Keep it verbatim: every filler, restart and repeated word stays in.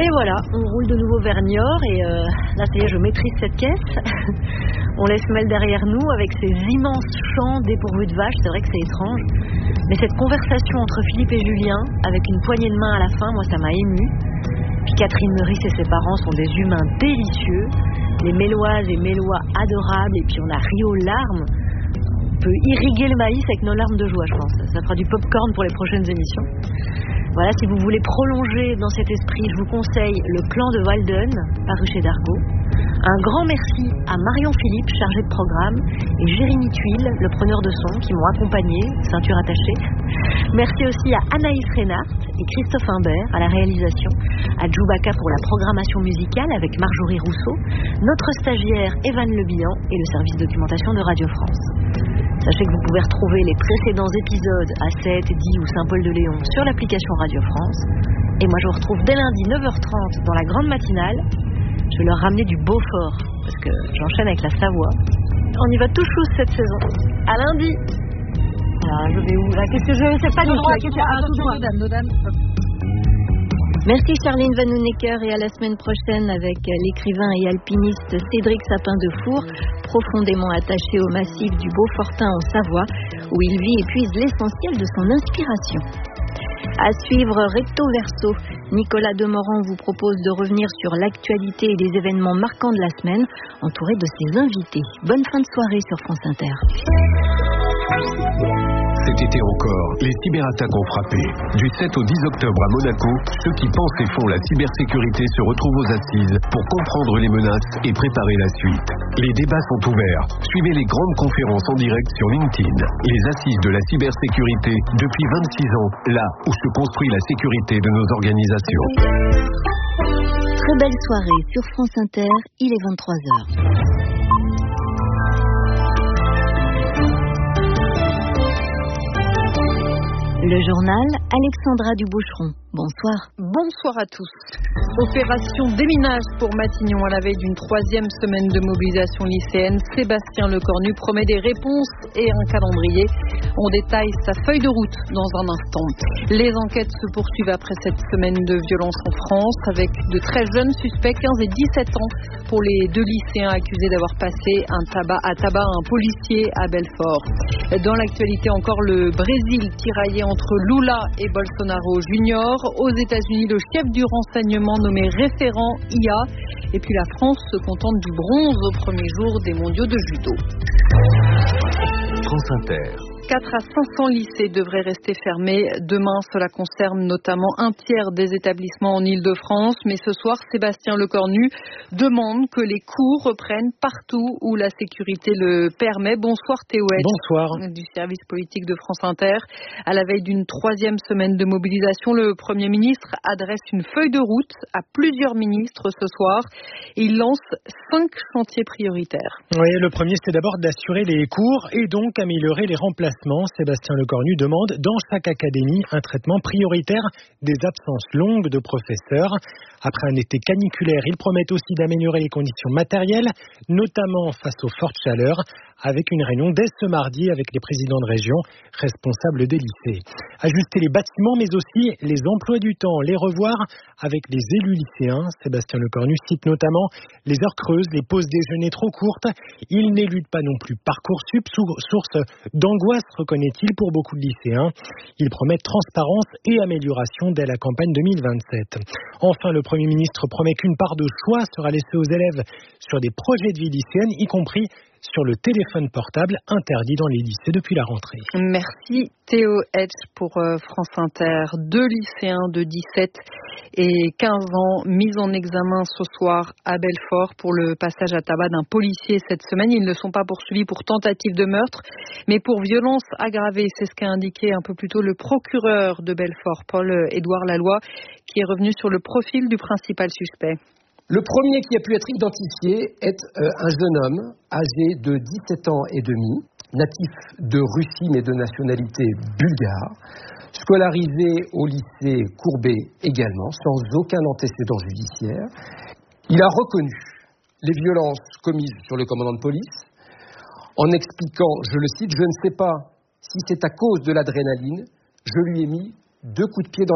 voilà, on roule de nouveau vers Niort et euh, là ça y est, je maîtrise cette caisse. On laisse Mel derrière nous avec ces immenses champs dépourvus de vaches, c'est vrai que c'est étrange. Mais cette conversation entre Philippe et Julien, avec une poignée de main à la fin, moi ça m'a ému. Puis Catherine Meurice et ses parents sont des humains délicieux, les Méloises et Mélois adorables, et puis on a ri aux larmes. On peut irriguer le maïs avec nos larmes de joie, je pense. Ça fera du popcorn pour les prochaines émissions. Voilà, si vous voulez prolonger dans cet esprit, je vous conseille Le Clan de Walden, paru chez Dargaud. Un grand merci à Marion Philippe, chargée de programme, et Jérémy Tuile, le preneur de son, qui m'ont accompagné, ceinture attachée. Merci aussi à Anaïs Reinhardt et Christophe Imbert à la réalisation, à Djoubaka pour la programmation musicale avec Marjorie Rousseau, notre stagiaire Evan Lebihan et le service documentation de Radio France. Sachez que vous pouvez retrouver les précédents épisodes à Sète, Die ou Saint-Paul-de-Léon sur l'application Radio France. Et moi je vous retrouve dès lundi neuf heures trente dans la grande matinale. Je vais leur ramener du Beaufort parce que j'enchaîne avec la Savoie. On y va tout chou cette saison. À lundi. Ah, je vais où là? Qu'est-ce que je sais pas du tout. Ah, tout droit. Merci Charline Vanhoenacker et à la semaine prochaine avec l'écrivain et alpiniste Cédric Sapin de Four, profondément attaché au massif du Beaufortin en Savoie, où il vit et puise l'essentiel de son inspiration. À suivre Recto Verso, Nicolas Demorand vous propose de revenir sur l'actualité et les événements marquants de la semaine, entouré de ses invités. Bonne fin de soirée sur France Inter. Cet été encore, les cyberattaques ont frappé. Du sept au dix octobre à Monaco, ceux qui pensent et font la cybersécurité se retrouvent aux assises pour comprendre les menaces et préparer la suite. Les débats sont ouverts. Suivez les grandes conférences en direct sur LinkedIn. Les assises de la cybersécurité depuis vingt-six ans, là où se construit la sécurité de nos organisations. Très belle soirée sur France Inter, il est vingt-trois heures. Le journal, Alexandra Duboucheron. Bonsoir. Bonsoir à tous. Opération déminage pour Matignon à la veille d'une troisième semaine de mobilisation lycéenne. Sébastien Lecornu promet des réponses et un calendrier. On détaille sa feuille de route dans un instant. Les enquêtes se poursuivent après cette semaine de violence en France avec de très jeunes suspects, quinze et dix-sept ans, pour les deux lycéens accusés d'avoir passé un tabac à tabac à un policier à Belfort. Dans l'actualité encore, le Brésil tiraillé entre Lula et Bolsonaro Junior. Aux États-Unis, le chef du renseignement nommé référent I A. Et puis la France se contente du bronze au premier jour des mondiaux de judo. France Inter. quatre à cinq cents lycées devraient rester fermés. Demain, cela concerne notamment un tiers des établissements en Île-de-France. Mais ce soir, Sébastien Lecornu demande que les cours reprennent partout où la sécurité le permet. Bonsoir Théo Hedge. Bonsoir. Du service politique de France Inter. À la veille d'une troisième semaine de mobilisation, le Premier ministre adresse une feuille de route à plusieurs ministres ce soir. Il lance cinq chantiers prioritaires. Oui, le premier, c'est d'abord d'assurer les cours et donc améliorer les remplacements. Sébastien Lecornu demande dans chaque académie un traitement prioritaire des absences longues de professeurs. Après un été caniculaire, il promet aussi d'améliorer les conditions matérielles, notamment face aux fortes chaleurs, avec une réunion dès ce mardi avec les présidents de région responsables des lycées. Ajuster les bâtiments, mais aussi les emplois du temps, les revoir avec les élus lycéens. Sébastien Lecornu cite notamment les heures creuses, les pauses déjeuner trop courtes. Il n'élude pas non plus Parcoursup, source d'angoisse, reconnaît-il, pour beaucoup de lycéens. Il promet transparence et amélioration dès la campagne deux mille vingt-sept. Enfin, le Premier ministre promet qu'une part de choix sera laissée aux élèves sur des projets de vie lycéenne, y compris sur le téléphone portable interdit dans les lycées depuis la rentrée. Merci Théo Hedge pour euh, France Inter. Deux lycéens de dix-sept et quinze ans mis en examen ce soir à Belfort pour le passage à tabac d'un policier cette semaine. Ils ne sont pas poursuivis pour tentative de meurtre, mais pour violence aggravée. C'est ce qu'a indiqué un peu plus tôt le procureur de Belfort, Paul-Édouard Laloy, qui est revenu sur le profil du principal suspect. Le premier qui a pu être identifié est euh, un jeune homme âgé de dix-sept ans et demi, natif de Russie mais de nationalité bulgare, scolarisé au lycée Courbet également, sans aucun antécédent judiciaire. Il a reconnu les violences commises sur le commandant de police en expliquant, je le cite, « Je ne sais pas si c'est à cause de l'adrénaline, je lui ai mis deux coups de pied dans la tête ».